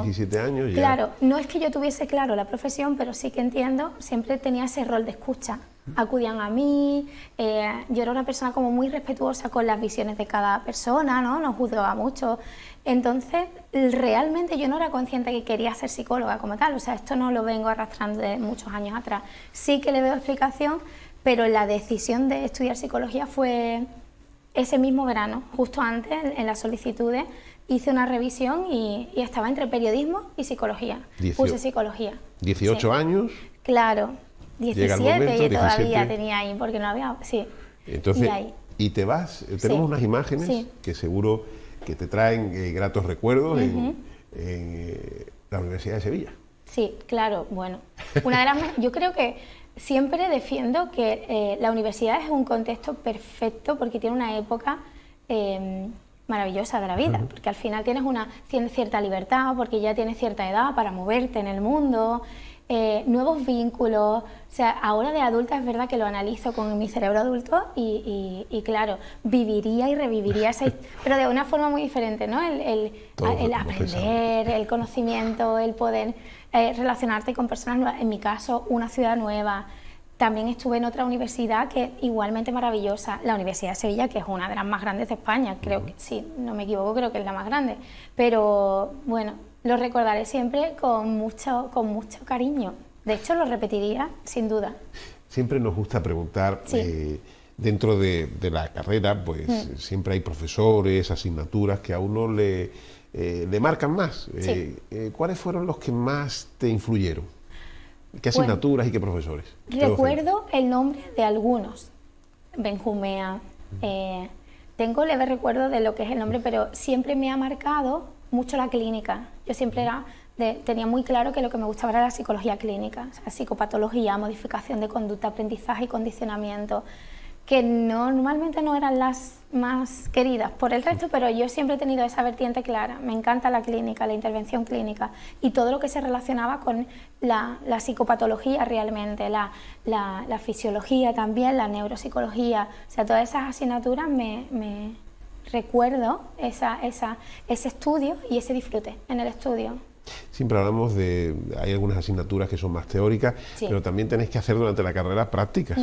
17 años ya... Claro, no es que yo tuviese claro la profesión, pero sí que entiendo, siempre tenía ese rol de escucha. Acudían a mí, yo era una persona como muy respetuosa con las visiones de cada persona, ¿no? No juzgaba mucho. Entonces, realmente yo no era consciente que quería ser psicóloga como tal, o sea, esto no lo vengo arrastrando de muchos años atrás. Sí que le veo explicación, pero la decisión de estudiar psicología fue ese mismo verano, justo antes, en las solicitudes, hice una revisión y estaba entre periodismo y psicología. Puse psicología. 18 sí. años. Claro, 17 y todavía 17. tenía ahí, porque no había... Sí. Entonces, y te vas, tenemos unas imágenes que seguro que te traen gratos recuerdos en la Universidad de Sevilla. Sí, claro, bueno. Una de las, yo creo que siempre defiendo que la universidad es un contexto perfecto porque tiene una época maravillosa de la vida, porque al final tienes cierta libertad, porque ya tienes cierta edad para moverte en el mundo, nuevos vínculos. O sea, ahora de adulta es verdad que lo analizo con mi cerebro adulto y claro, viviría y reviviría esa, pero de una forma muy diferente, ¿no? El aprender, el conocimiento, el poder relacionarte con personas nuevas, en mi caso, una ciudad nueva. También estuve en otra universidad que igualmente maravillosa, la Universidad de Sevilla, que es una de las más grandes de España, creo que, sí, no me equivoco, creo que es la más grande, pero bueno, lo recordaré siempre con mucho cariño. De hecho, lo repetiría sin duda. Siempre nos gusta preguntar, dentro de la carrera, pues siempre hay profesores, asignaturas que a uno le marcan más. ¿Cuáles fueron los que más te influyeron? ¿Qué asignaturas y qué profesores? Recuerdo el nombre de algunos. Benjumea. Tengo leve recuerdo de lo que es el nombre, pero siempre me ha marcado mucho la clínica. Yo siempre tenía muy claro que lo que me gustaba era la psicología clínica, o sea, psicopatología, modificación de conducta, aprendizaje y condicionamiento, que normalmente no eran las más queridas por el resto, pero yo siempre he tenido esa vertiente clara. Me encanta la clínica, la intervención clínica y todo lo que se relacionaba con la psicopatología realmente, la fisiología también, la neuropsicología, o sea, todas esas asignaturas me recuerdo ese estudio y ese disfrute en el estudio. Siempre hablamos hay algunas asignaturas que son más teóricas, pero también tenéis que hacer durante la carrera prácticas.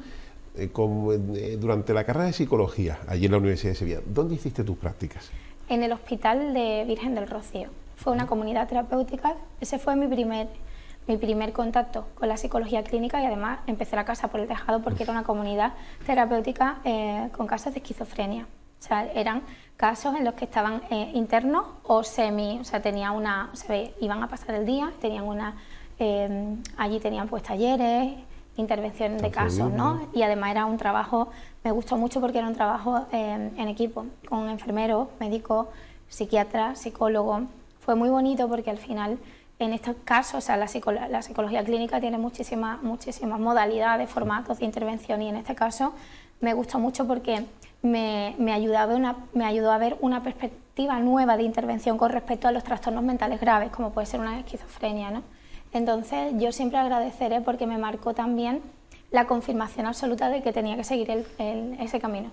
Durante la carrera de psicología, allí en la Universidad de Sevilla, ¿dónde hiciste tus prácticas? En el Hospital de Virgen del Rocío. Fue una comunidad terapéutica. Ese fue mi primer contacto con la psicología clínica y además empecé la casa por el tejado porque era una comunidad terapéutica con casos de esquizofrenia. O sea, eran casos en los que estaban internos o semi, o sea, iban a pasar el día, allí tenían pues talleres, intervención de casos, ¿no? Y además era un trabajo, me gustó mucho porque era un trabajo en equipo, con enfermeros, médicos, psiquiatras, psicólogos. Fue muy bonito porque al final, en estos casos, o sea, la psicología clínica tiene muchísimas modalidades, formatos de intervención y en este caso me gustó mucho porque me ayudó a ver una perspectiva nueva de intervención con respecto a los trastornos mentales graves, como puede ser una esquizofrenia, ¿no? Entonces yo siempre agradeceré porque me marcó también la confirmación absoluta de que tenía que seguir ese camino.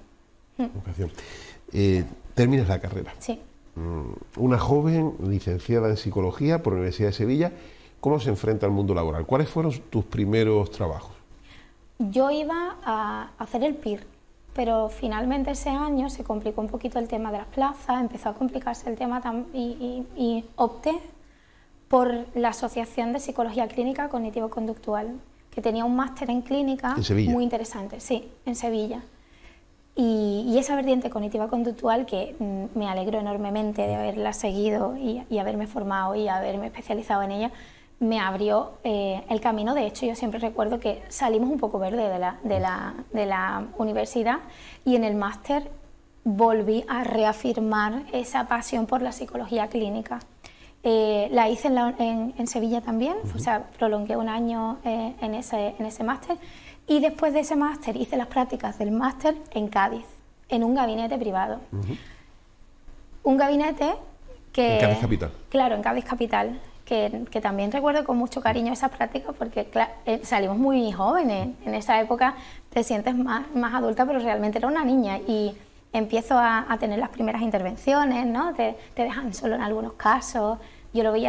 Terminas la carrera. Sí. Una joven licenciada en Psicología por la Universidad de Sevilla, ¿cómo se enfrenta al mundo laboral? ¿Cuáles fueron tus primeros trabajos? Yo iba a hacer el PIR, pero finalmente ese año se complicó un poquito el tema de las plazas, empezó a complicarse el tema y opté por la Asociación de Psicología Clínica Cognitivo-Conductual, que tenía un máster en clínica muy interesante, sí, en Sevilla. Y esa vertiente cognitiva-conductual, que me alegro enormemente de haberla seguido y haberme formado y haberme especializado en ella, me abrió el camino. De hecho, yo siempre recuerdo que salimos un poco verde de la universidad y en el máster volví a reafirmar esa pasión por la psicología clínica. La hice en Sevilla también, o sea, prolongué un año en ese máster y después de ese máster hice las prácticas del máster en Cádiz, en un gabinete privado. Un gabinete que... ¿En Cádiz capital? Claro, en Cádiz capital, que también recuerdo con mucho cariño esas prácticas porque salimos muy jóvenes, en esa época te sientes más adulta, pero realmente era una niña y empiezo a tener las primeras intervenciones, ¿no? Te dejan solo en algunos casos, yo lo veía